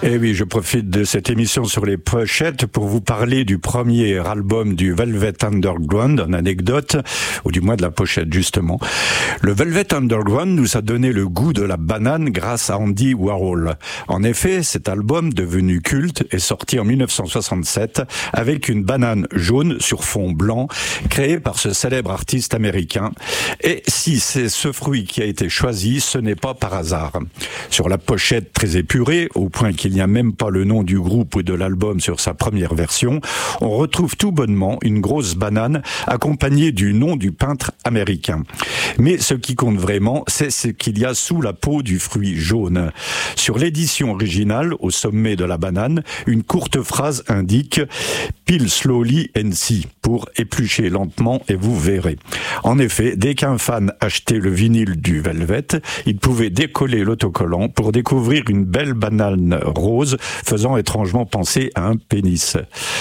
Et oui, je profite de cette émission sur les pochettes pour vous parler du premier album du Velvet Underground, en anecdote, ou du moins de la pochette justement. Le Velvet Underground nous a donné le goût de la banane grâce à Andy Warhol. En effet, cet album, devenu culte, est sorti en 1967 avec une banane jaune sur fond blanc, créée par ce célèbre artiste américain. Et si c'est ce fruit qui a été choisi, ce n'est pas par hasard. Sur la pochette très épurée, au point qu'il n'y a même pas le nom du groupe ou de l'album sur sa première version, on retrouve tout bonnement une grosse banane accompagnée du nom du peintre américain. Mais ce qui compte vraiment, c'est ce qu'il y a sous la peau du fruit jaune. Sur l'édition originale, au sommet de la banane, une courte phrase indique « Peel slowly and see » pour éplucher lentement et vous verrez. En effet, dès qu'un fan achetait le vinyle du Velvet, il pouvait décoller l'autocollant pour découvrir une belle banane rose faisant étrangement penser à un pénis.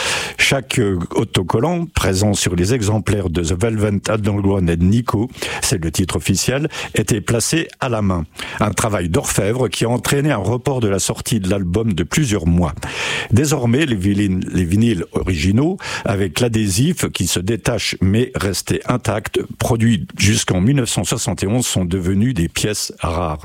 Chaque autocollant présent sur les exemplaires de The Velvet Underground et Nico, c'est le titre officiel, était placé à la main. Un travail d'orfèvre qui a entraîné un report de la sortie de l'album de plusieurs mois. Désormais, les vinyles originaux, avec l'adhésif qui se détache mais restait intact, produits jusqu'en 1971, sont devenus des pièces rares.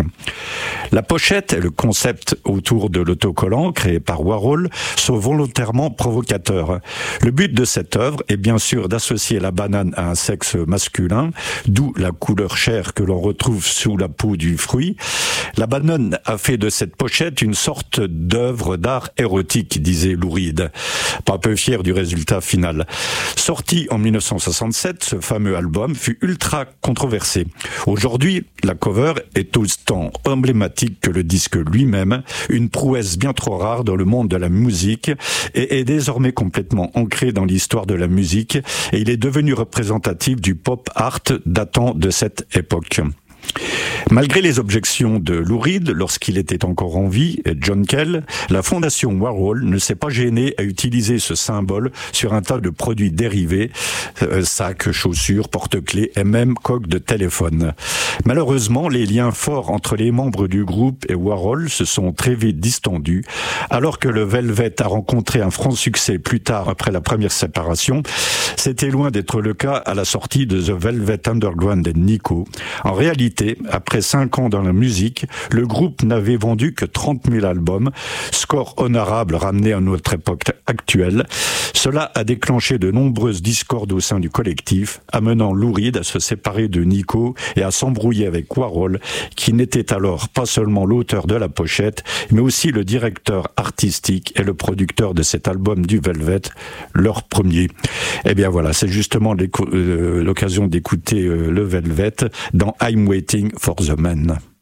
La pochette et le concept autour de l'autocollant créé par Warhol sont volontairement provocateurs. Le but de cette œuvre est bien sûr d'associer la banane à un sexe masculin, d'où la couleur chair que l'on retrouve sous la peau du fruit. La banane a fait de cette pochette une sorte d'œuvre d'art érotique, disait Lou Reed, pas peu fier du résultat final. Sorti en 1967, ce fameux album fut ultra controversé. Aujourd'hui, la cover est autant emblématique que le disque lui-même, une prouesse bien trop rare dans le monde de la musique et est désormais complètement ancré dans l'histoire de la musique et il est devenu représentatif du pop art datant de cette époque. Malgré les objections de Lou Reed lorsqu'il était encore en vie et John Cale, la fondation Warhol ne s'est pas gênée à utiliser ce symbole sur un tas de produits dérivés, sacs, chaussures, porte-clés et même coques de téléphone. Malheureusement, les liens forts entre les membres du groupe et Warhol se sont très vite distendus, alors que le Velvet a rencontré un franc succès plus tard après la première séparation. C'était loin d'être le cas à la sortie de The Velvet Underground et Nico. En réalité, après 5 ans dans la musique, le groupe n'avait vendu que 30 000 albums, score honorable ramené à notre époque actuelle. Cela a déclenché de nombreuses discordes au sein du collectif, amenant Lou Reed à se séparer de Nico et à s'embrouiller avec Warhol, qui n'était alors pas seulement l'auteur de la pochette, mais aussi le directeur artistique et le producteur de cet album du Velvet, leur premier. Eh bien voilà, c'est justement l'occasion d'écouter le Velvet dans I'm Waiting for the Man.